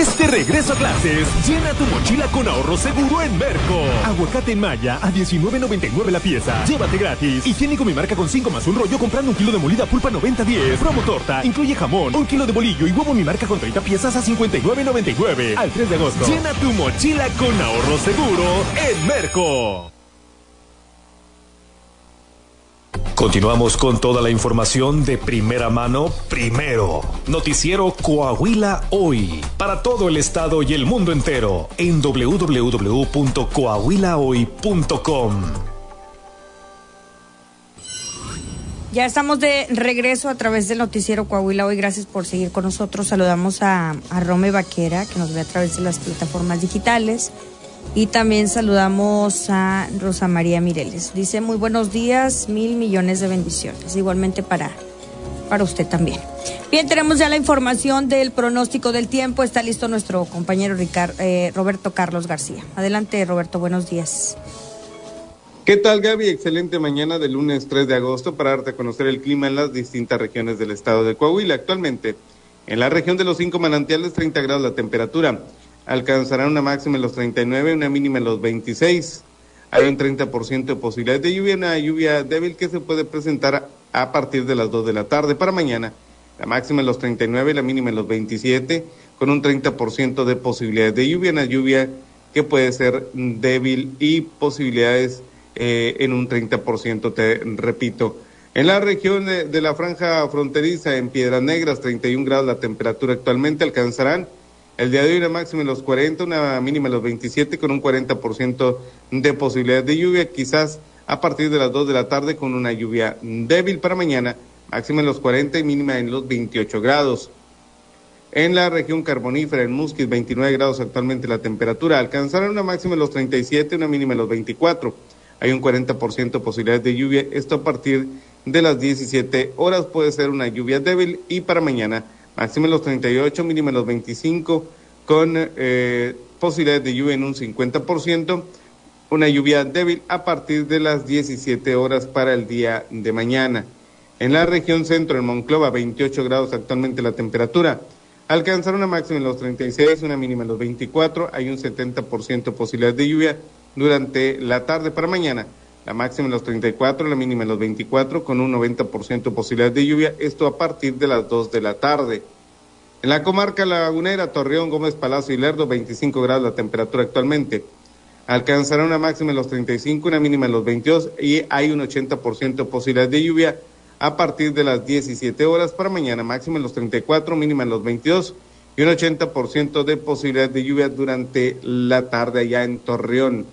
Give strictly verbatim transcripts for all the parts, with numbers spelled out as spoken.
Este regreso a clases, llena tu mochila con ahorro seguro en Merco. Aguacate en Maya a diecinueve noventa y nueve la pieza. Llévate gratis. Higiénico mi marca con cinco más un rollo comprando un kilo de molida pulpa noventa diez. Promo torta, incluye jamón, un kilo de bolillo y huevo mi marca con treinta piezas a cincuenta y nueve noventa y nueve. Al tres de agosto. Llena tu mochila con ahorro seguro en Merco. Continuamos con toda la información de primera mano, primero. Noticiero Coahuila Hoy. Para todo el estado y el mundo entero. En doble u doble u doble u punto coahuila hoy punto com. Ya estamos de regreso a través del noticiero Coahuila Hoy. Gracias por seguir con nosotros. Saludamos a, a Rome Vaquera, que nos ve a través de las plataformas digitales. Y también saludamos a Rosa María Mireles. Dice, muy buenos días, mil millones de bendiciones. Igualmente para, para usted también. Bien, tenemos ya la información del pronóstico del tiempo. Está listo nuestro compañero Ricardo, eh, Roberto Carlos García. Adelante, Roberto, buenos días. ¿Qué tal, Gaby? Excelente mañana del lunes tres de agosto para darte a conocer el clima en las distintas regiones del estado de Coahuila. Actualmente, en la región de los cinco manantiales, treinta grados la temperatura. Alcanzará una máxima en los treinta y nueve, una mínima en los veintiséis. Hay un treinta por ciento de posibilidades de lluvia, una lluvia débil que se puede presentar a partir de las dos de la tarde. Para mañana, la máxima en los treinta y nueve, la mínima en los veintisiete, con un treinta por ciento de posibilidades de lluvia, una lluvia que puede ser débil y posibilidades eh, en un treinta por ciento, te repito. En la región de, de la franja fronteriza, en Piedras Negras, treinta y un grados la temperatura actualmente, alcanzarán el día de hoy una máxima en los cuarenta, una mínima en los veintisiete, con un cuarenta por ciento de posibilidades de lluvia, quizás a partir de las dos de la tarde con una lluvia débil. Para mañana, máxima en los cuarenta y mínima en los veintiocho grados. En la región carbonífera, en Musquis, veintinueve grados actualmente la temperatura, alcanzarán una máxima en los treinta y siete, una mínima en los veinticuatro. Hay un cuarenta por ciento de posibilidades de lluvia, esto a partir de las diecisiete horas, puede ser una lluvia débil. Y para mañana, máxima en los treinta y ocho, mínima en los veinticinco, con eh, posibilidades de lluvia en un cincuenta por ciento, una lluvia débil a partir de las diecisiete horas para el día de mañana. En la región centro, en Monclova, veintiocho grados actualmente la temperatura, alcanzar una máxima en los treinta y seis, una mínima en los veinticuatro, hay un setenta por ciento de posibilidades de lluvia durante la tarde. Para mañana, la máxima en los treinta y cuatro, la mínima en los veinticuatro, con un noventa por ciento de posibilidades de lluvia, esto a partir de las dos de la tarde. En la comarca lagunera, Torreón, Gómez Palacio y Lerdo, veinticinco grados la temperatura actualmente. Alcanzará una máxima en los treinta y cinco, una mínima en los veintidós y hay un ochenta por ciento de posibilidades de lluvia a partir de las diecisiete horas. Para mañana, máxima en los treinta y cuatro, mínima en los veintidós y un ochenta por ciento de posibilidades de lluvia durante la tarde allá en Torreón.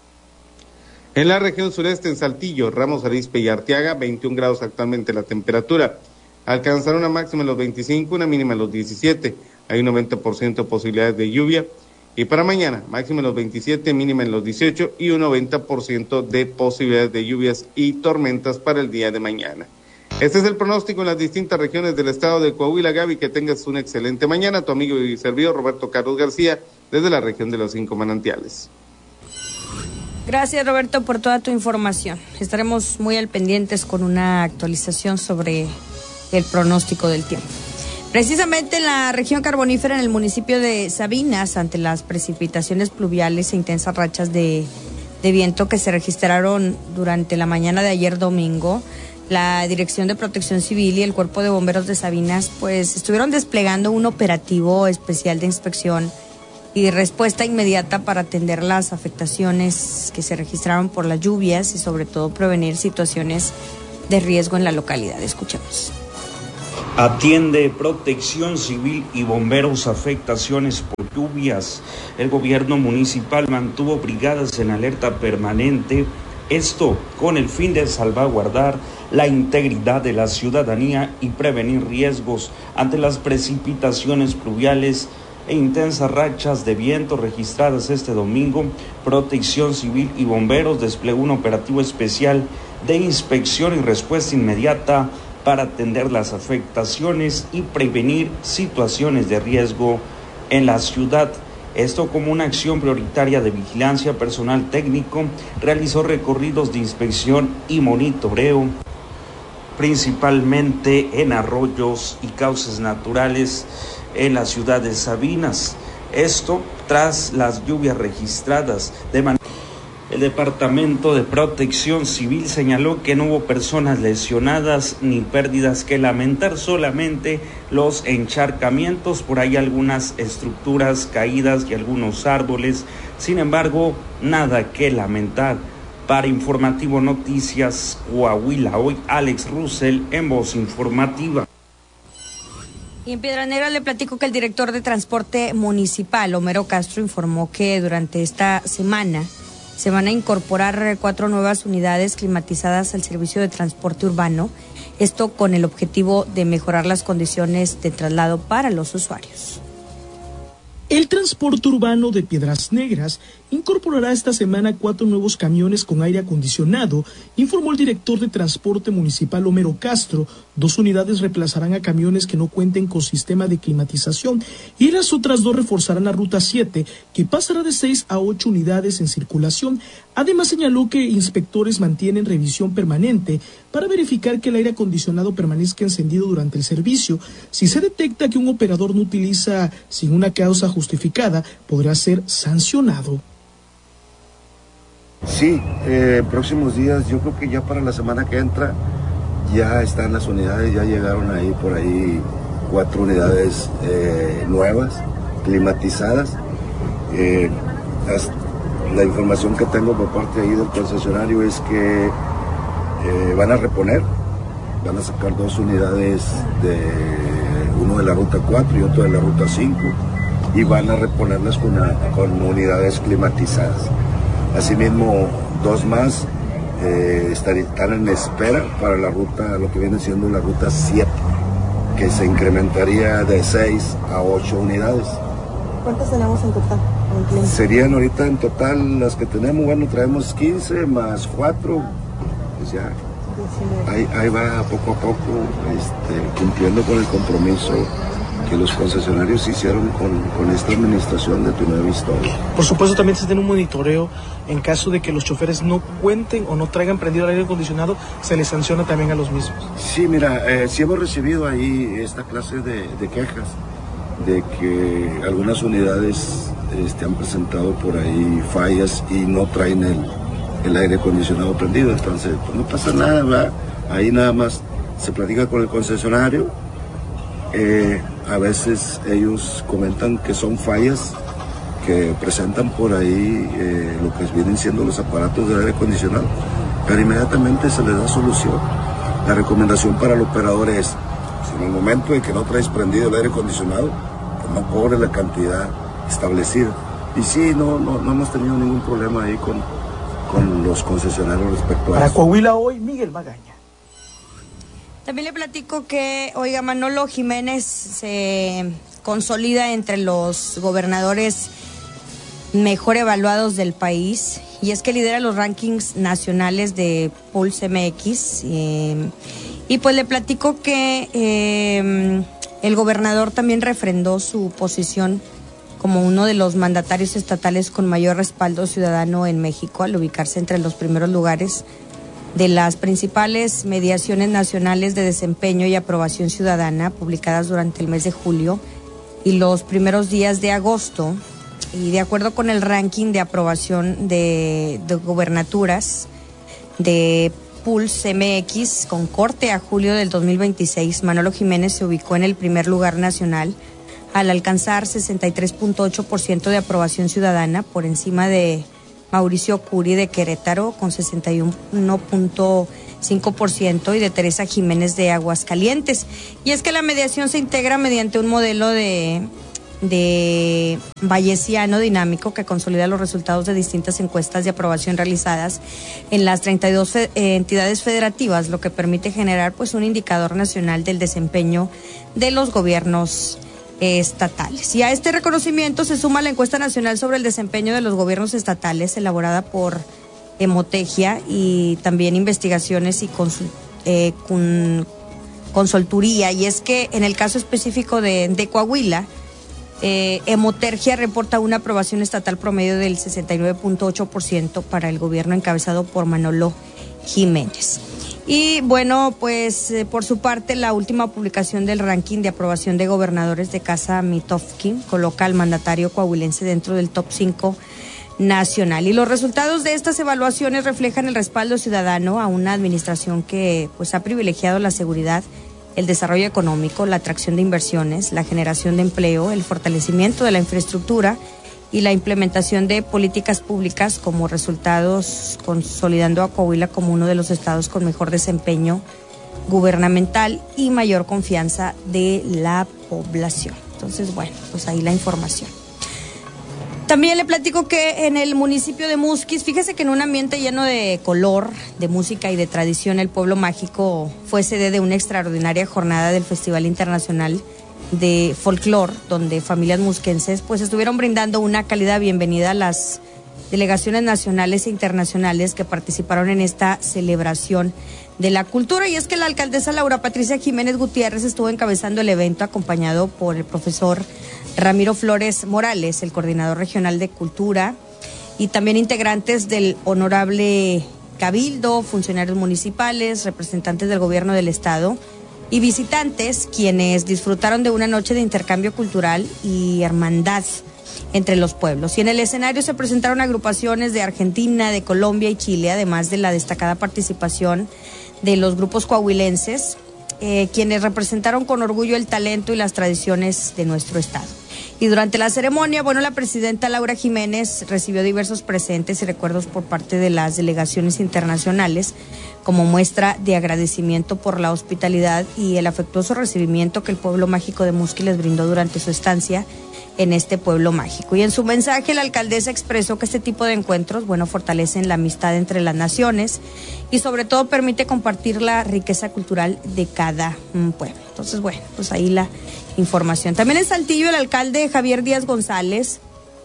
En la región sureste, en Saltillo, Ramos Arizpe y Arteaga, veintiún grados actualmente la temperatura. Alcanzará una máxima en los veinticinco, una mínima en los diecisiete. Hay un noventa por ciento de posibilidades de lluvia. Y para mañana, máxima en los veintisiete, mínima en los dieciocho y un noventa por ciento de posibilidades de lluvias y tormentas para el día de mañana. Este es el pronóstico en las distintas regiones del estado de Coahuila. Gaby, que tengas una excelente mañana. Tu amigo y servidor Roberto Carlos García, desde la región de los cinco manantiales. Gracias, Roberto, por toda tu información. Estaremos muy al pendientes con una actualización sobre el pronóstico del tiempo. Precisamente en la región carbonífera, en el municipio de Sabinas, ante las precipitaciones pluviales e intensas rachas de, de viento que se registraron durante la mañana de ayer domingo, la Dirección de Protección Civil y el Cuerpo de Bomberos de Sabinas pues estuvieron desplegando un operativo especial de inspección y de respuesta inmediata para atender las afectaciones que se registraron por las lluvias y sobre todo prevenir situaciones de riesgo en la localidad. Escuchemos. Atiende Protección Civil y Bomberos afectaciones por lluvias. El gobierno municipal mantuvo brigadas en alerta permanente, esto con el fin de salvaguardar la integridad de la ciudadanía y prevenir riesgos ante las precipitaciones pluviales e intensas rachas de viento registradas este domingo. Protección Civil y Bomberos desplegó un operativo especial de inspección y respuesta inmediata para atender las afectaciones y prevenir situaciones de riesgo en la ciudad. Esto como una acción prioritaria de vigilancia. Personal técnico realizó recorridos de inspección y monitoreo, principalmente en arroyos y cauces naturales en la ciudad de Sabinas. Esto tras las lluvias registradas de manera. El Departamento de Protección Civil señaló que no hubo personas lesionadas ni pérdidas que lamentar, solamente los encharcamientos, por ahí algunas estructuras caídas y algunos árboles. Sin embargo, nada que lamentar. Para Informativo Noticias Coahuila, hoy Alex Russell en Voz Informativa. Y en Piedra Negra le platico que el director de Transporte Municipal, Homero Castro, informó que durante esta semana se van a incorporar cuatro nuevas unidades climatizadas al servicio de transporte urbano, esto con el objetivo de mejorar las condiciones de traslado para los usuarios. El transporte urbano de Piedras Negras incorporará esta semana cuatro nuevos camiones con aire acondicionado, informó el director de Transporte Municipal Homero Castro. Dos unidades reemplazarán a camiones que no cuenten con sistema de climatización y las otras dos reforzarán la Ruta siete, que pasará de seis a ocho unidades en circulación. Además señaló que inspectores mantienen revisión permanente para verificar que el aire acondicionado permanezca encendido durante el servicio. Si se detecta que un operador no utiliza sin una causa justificada, podrá ser sancionado. Sí, eh, próximos días, yo creo que ya para la semana que entra ya están las unidades, ya llegaron ahí por ahí cuatro unidades eh, nuevas, climatizadas. Eh, la información que tengo por parte ahí del concesionario es que eh, van a reponer, van a sacar dos unidades, de uno de la Ruta cuatro y otro de la Ruta cinco, y van a reponerlas con, una, con unidades climatizadas. Asimismo, dos más eh, están en espera para la ruta, lo que viene siendo la Ruta siete, que se incrementaría de seis a ocho unidades. ¿Cuántas tenemos en total? En Serían ahorita en total las que tenemos, bueno, traemos quince más cuatro, pues ya, ahí, ahí va poco a poco este, cumpliendo con el compromiso que los concesionarios hicieron con, con esta administración de Tu Nueva Historia. Por supuesto, también se tiene un monitoreo en caso de que los choferes no cuenten o no traigan prendido el aire acondicionado, se les sanciona también a los mismos. Sí, mira, eh, sí hemos recibido ahí esta clase de, de quejas, de que algunas unidades este, han presentado por ahí fallas y no traen el, el aire acondicionado prendido, entonces pues no pasa nada, ¿verdad? Ahí nada más se platica con el concesionario. Eh, a veces ellos comentan que son fallas que presentan por ahí eh, lo que vienen siendo los aparatos de aire acondicionado, pero inmediatamente se les da solución. La recomendación para el operador es, si en el momento en que no traes prendido el aire acondicionado, pues no cobre la cantidad establecida. Y sí, no, no, no hemos tenido ningún problema ahí con, con los concesionarios respecto a Para eso. Coahuila hoy, Miguel Magaña. También le platico que, oiga, Manolo Jiménez se consolida entre los gobernadores mejor evaluados del país, y es que lidera los rankings nacionales de Pulse M X. Eh, y pues le platico que eh, el gobernador también refrendó su posición como uno de los mandatarios estatales con mayor respaldo ciudadano en México, al ubicarse entre los primeros lugares de las principales mediaciones nacionales de desempeño y aprobación ciudadana publicadas durante el mes de julio y los primeros días de agosto. Y de acuerdo con el ranking de aprobación de, de gobernaturas de Pulse M X con corte a julio del dos mil veintiséis, Manolo Jiménez se ubicó en el primer lugar nacional al alcanzar sesenta y tres punto ocho por ciento de aprobación ciudadana, por encima de Mauricio Curi de Querétaro con sesenta y uno punto cinco por ciento y de Teresa Jiménez de Aguascalientes. Y es que la mediación se integra mediante un modelo de, de bayesiano dinámico que consolida los resultados de distintas encuestas de aprobación realizadas en las treinta y dos fe, eh, entidades federativas, lo que permite generar pues un indicador nacional del desempeño de los gobiernos estatales. Y a este reconocimiento se suma la encuesta nacional sobre el desempeño de los gobiernos estatales, elaborada por Emotegia, y también investigaciones y consul, eh, con, consultoría. Y es que en el caso específico de, de Coahuila, eh, Emotegia reporta una aprobación estatal promedio del sesenta y nueve punto ocho por ciento para el gobierno encabezado por Manolo Jiménez. Y bueno, pues eh, por su parte, la última publicación del ranking de aprobación de gobernadores de Casa Mitofsky coloca al mandatario coahuilense dentro del top cinco nacional. Y los resultados de estas evaluaciones reflejan el respaldo ciudadano a una administración que pues ha privilegiado la seguridad, el desarrollo económico, la atracción de inversiones, la generación de empleo, el fortalecimiento de la infraestructura y la implementación de políticas públicas como resultados, consolidando a Coahuila como uno de los estados con mejor desempeño gubernamental y mayor confianza de la población. Entonces, bueno, pues ahí la información. También le platico que en el municipio de Musquis, fíjese que en un ambiente lleno de color, de música y de tradición, el pueblo mágico fue sede de una extraordinaria jornada del Festival Internacional de Folclor, donde familias musquenses pues estuvieron brindando una cálida bienvenida a las delegaciones nacionales e internacionales que participaron en esta celebración de la cultura. Y es que la alcaldesa Laura Patricia Jiménez Gutiérrez estuvo encabezando el evento acompañado por el profesor Ramiro Flores Morales, el coordinador regional de cultura, y también integrantes del honorable cabildo, funcionarios municipales, representantes del gobierno del estado y visitantes, quienes disfrutaron de una noche de intercambio cultural y hermandad entre los pueblos. Y en el escenario se presentaron agrupaciones de Argentina, de Colombia y Chile, además de la destacada participación de los grupos coahuilenses, eh, quienes representaron con orgullo el talento y las tradiciones de nuestro estado. Y durante la ceremonia, bueno, la presidenta Laura Jiménez recibió diversos presentes y recuerdos por parte de las delegaciones internacionales como muestra de agradecimiento por la hospitalidad y el afectuoso recibimiento que el pueblo mágico de Musquis les brindó durante su estancia en este pueblo mágico. Y en su mensaje, la alcaldesa expresó que este tipo de encuentros, bueno, fortalecen la amistad entre las naciones y sobre todo permite compartir la riqueza cultural de cada um, pueblo. Entonces, bueno, pues ahí la información. También en Saltillo, el alcalde Javier Díaz González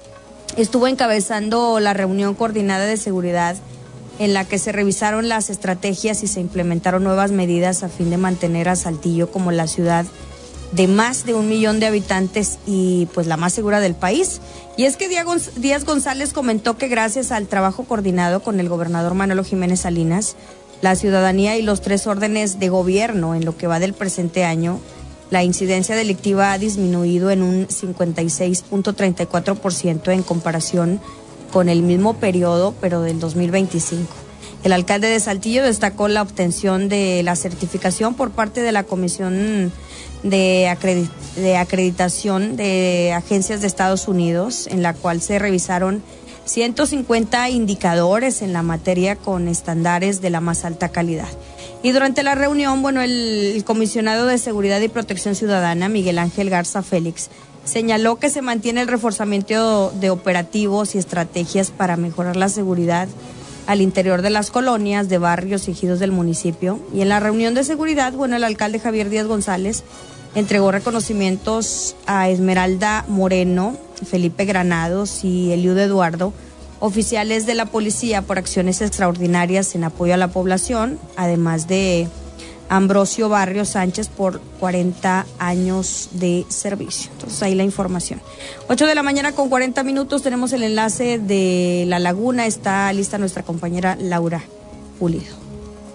estuvo encabezando la reunión coordinada de seguridad en la que se revisaron las estrategias y se implementaron nuevas medidas a fin de mantener a Saltillo como la ciudad de más de un millón de habitantes y pues la más segura del país. Y es que Díaz González comentó que gracias al trabajo coordinado con el gobernador Manolo Jiménez Salinas, la ciudadanía y los tres órdenes de gobierno en lo que va del presente año, la incidencia delictiva ha disminuido en un cincuenta y seis punto treinta y cuatro por ciento en comparación con el mismo periodo, pero del dos mil veinticinco. El alcalde de Saltillo destacó la obtención de la certificación por parte de la Comisión de, acredit- de Acreditación de Agencias de Estados Unidos, en la cual se revisaron ciento cincuenta indicadores en la materia con estándares de la más alta calidad. Y durante la reunión, bueno, el, el comisionado de Seguridad y Protección Ciudadana, Miguel Ángel Garza Félix, señaló que se mantiene el reforzamiento de operativos y estrategias para mejorar la seguridad al interior de las colonias, de barrios y ejidos del municipio. Y en la reunión de seguridad, bueno, el alcalde Javier Díaz González entregó reconocimientos a Esmeralda Moreno, Felipe Granados y Eliud Eduardo, oficiales de la policía, por acciones extraordinarias en apoyo a la población, además de Ambrosio Barrio Sánchez por cuarenta años de servicio. Entonces ahí la información. ocho de la mañana con cuarenta minutos, tenemos el enlace de La Laguna. Está lista nuestra compañera Laura Pulido.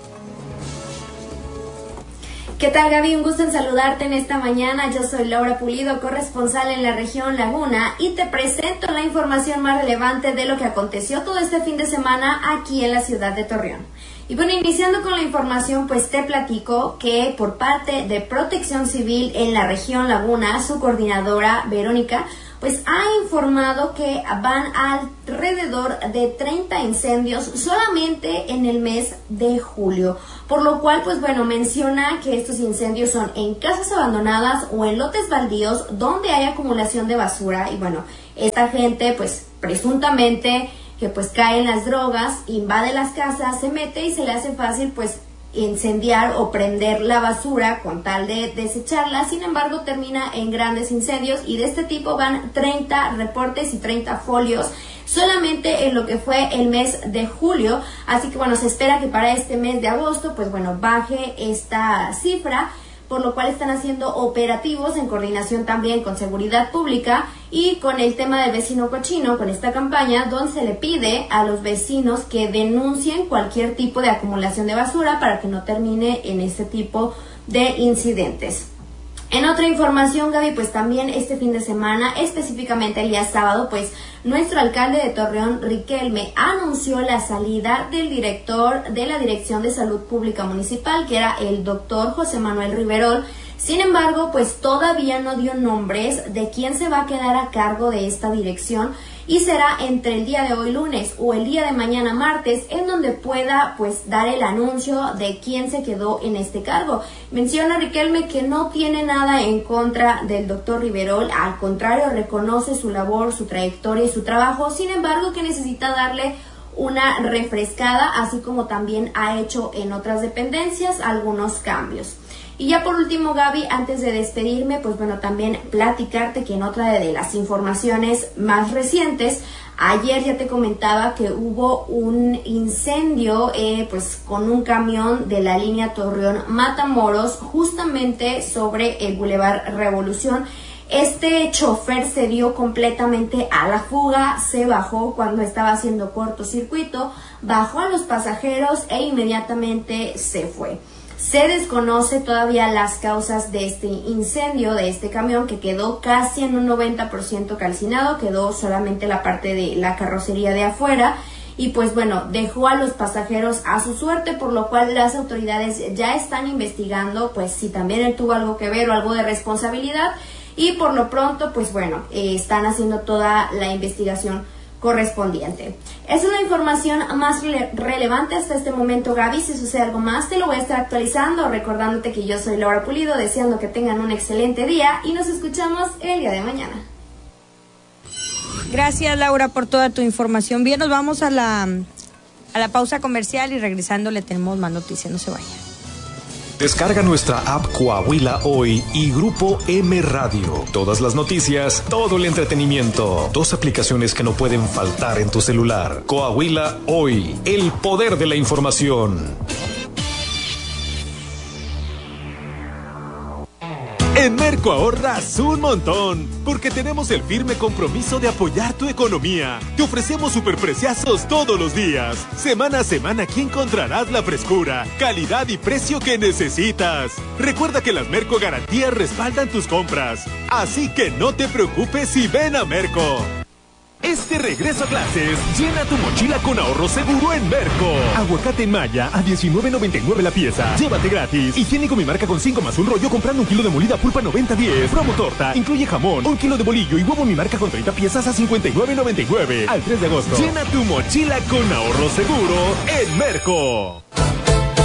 ¿Qué tal, Gaby? Un gusto en saludarte en esta mañana. Yo soy Laura Pulido, corresponsal en la región Laguna, y te presento la información más relevante de lo que aconteció todo este fin de semana aquí en la ciudad de Torreón. Y bueno, iniciando con la información, pues te platico que por parte de Protección Civil en la región Laguna, su coordinadora Verónica, pues ha informado que van alrededor de treinta incendios solamente en el mes de julio, por lo cual pues bueno, menciona que estos incendios son en casas abandonadas o en lotes baldíos donde hay acumulación de basura. Y bueno, esta gente pues presuntamente que pues cae en las drogas, invade las casas, se mete y se le hace fácil pues incendiar o prender la basura con tal de desecharla. Sin embargo, termina en grandes incendios, y de este tipo van treinta reportes y treinta folios solamente en lo que fue el mes de julio. Así que bueno, se espera que para este mes de agosto pues bueno, baje esta cifra, por lo cual están haciendo operativos en coordinación también con Seguridad Pública y con el tema del vecino cochino, con esta campaña donde se le pide a los vecinos que denuncien cualquier tipo de acumulación de basura para que no termine en este tipo de incidentes. En otra información, Gaby, pues también este fin de semana, específicamente el día sábado, pues nuestro alcalde de Torreón, Riquelme, anunció la salida del director de la Dirección de Salud Pública Municipal, que era el doctor José Manuel Riverol. Sin embargo, pues todavía no dio nombres de quién se va a quedar a cargo de esta dirección y será entre el día de hoy lunes o el día de mañana martes en donde pueda pues dar el anuncio de quién se quedó en este cargo. Menciona Riquelme que no tiene nada en contra del doctor Riverol, al contrario, reconoce su labor, su trayectoria y su trabajo, sin embargo que necesita darle una refrescada, así como también ha hecho en otras dependencias algunos cambios. Y ya por último, Gaby, antes de despedirme, pues bueno, también platicarte que en otra de las informaciones más recientes, ayer ya te comentaba que hubo un incendio eh, pues con un camión de la línea Torreón-Matamoros, justamente sobre el Boulevard Revolución. Este chofer se dio completamente a la fuga, se bajó cuando estaba haciendo cortocircuito, bajó a los pasajeros e inmediatamente se fue. Se desconoce todavía las causas de este incendio, de este camión que quedó casi en un noventa por ciento calcinado, quedó solamente la parte de la carrocería de afuera y pues bueno, dejó a los pasajeros a su suerte, por lo cual las autoridades ya están investigando pues si también él tuvo algo que ver o algo de responsabilidad y por lo pronto pues bueno, eh, están haciendo toda la investigación correspondiente. Esa es la información más rele relevante hasta este momento, Gaby. Si sucede algo más, te lo voy a estar actualizando, recordándote que yo soy Laura Pulido, deseando que tengan un excelente día y nos escuchamos el día de mañana. Gracias, Laura, por toda tu información. Bien, nos vamos a la, a la pausa comercial y regresando le tenemos más noticias. No se vayan. Descarga nuestra app Coahuila Hoy y Grupo M Radio. Todas las noticias, todo el entretenimiento. Dos aplicaciones que no pueden faltar en tu celular. Coahuila Hoy, el poder de la información. En Merco ahorras un montón, porque tenemos el firme compromiso de apoyar tu economía. Te ofrecemos superpreciazos todos los días. Semana a semana aquí encontrarás la frescura, calidad y precio que necesitas. Recuerda que las Merco Garantías respaldan tus compras, así que no te preocupes y ven a Merco. Este regreso a clases, llena tu mochila con ahorro seguro en Merco. Aguacate en Maya a diecinueve noventa y nueve la pieza. Llévate gratis. Higiénico Mi Marca con cinco más un rollo comprando un kilo de molida pulpa noventa diez. Promo torta, incluye jamón, un kilo de bolillo y huevo Mi Marca con treinta piezas a cincuenta y nueve noventa y nueve. Al tres de agosto. Llena tu mochila con ahorro seguro en Merco.